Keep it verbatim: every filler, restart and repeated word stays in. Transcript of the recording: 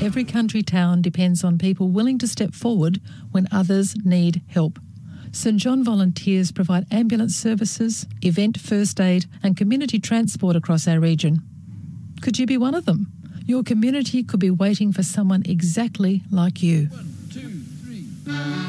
Every country town depends on people willing to step forward when others need help. St John volunteers provide ambulance services, event first aid and community transport across our region. Could you be one of them? Your community could be waiting for someone exactly like you. One, two, three.